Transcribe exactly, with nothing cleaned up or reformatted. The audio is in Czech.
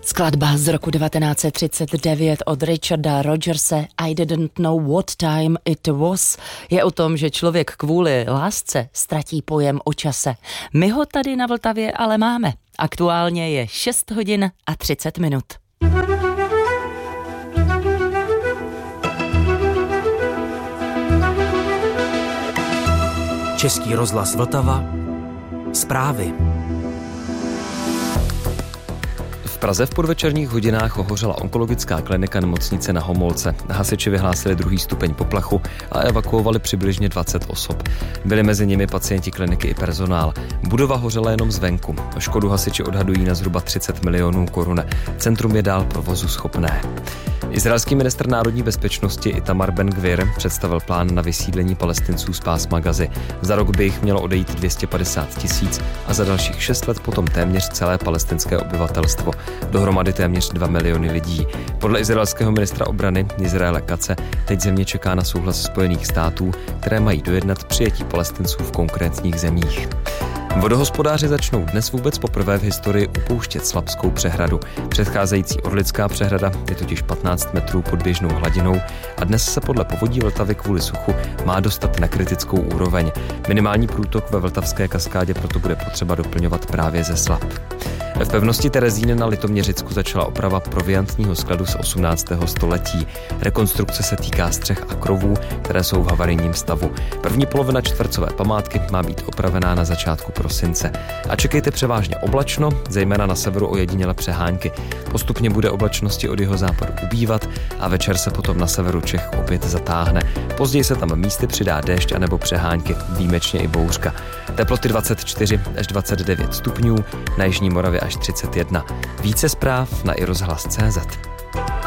Skladba z roku devatenáct set třicet devět od Richarda Rodgerse I didn't know what time it was je o tom, že člověk kvůli lásce ztratí pojem o čase. My ho tady na Vltavě ale máme. Aktuálně je šest hodin a třicet minut. Český rozhlas Vltava. Zprávy. V Praze v podvečerních hodinách ohořela onkologická klinika nemocnice Na Homolce. Hasiči vyhlásili druhý stupeň poplachu a evakuovali přibližně dvacet osob. Byli mezi nimi pacienti kliniky i personál. Budova hořela jenom zvenku. Škodu hasiči odhadují na zhruba třicet milionů korun. Centrum je dál provozu schopné. Izraelský ministr národní bezpečnosti Itamar Ben-Gvir představil plán na vysídlení Palestinců z pásma Gazy. Za rok by jich mělo odejít dvě stě padesát tisíc a za dalších šest let potom téměř celé palestinské obyvatelstvo. Dohromady téměř dva miliony lidí. Podle izraelského ministra obrany Izraele Kace teď země čeká na souhlas Spojených států, které mají dojednat přijetí Palestinců v konkrétních zemích. Vodohospodáři začnou dnes vůbec poprvé v historii upouštět Slapskou přehradu. Předcházející Orlická přehrada je totiž patnáct metrů pod běžnou hladinou a dnes se podle Povodí Vltavy kvůli suchu má dostat na kritickou úroveň. Minimální průtok ve Vltavské kaskádě proto bude potřeba doplňovat právě ze Slap. V pevnosti Terezín na Litoměřicku začala oprava proviantního skladu z osmnáctého století. Rekonstrukce se týká střech a krovů, které jsou v havarijním stavu. První polovina čtvercové památky má být opravená na začátku prosince. A čekejte převážně oblačno, zejména na severu ojediněle přehánky. Postupně bude oblačnosti od jihozápadu ubývat a večer se potom na severu Čech opět zatáhne. Později se tam místy přidá déšť anebo přehánky, výjimečně i bouřka. Teploty dvacet čtyři až dvacet devět stupňů, na jižní Moravě až třicet jedna. Více zpráv na i rozhlas tečka cé zet.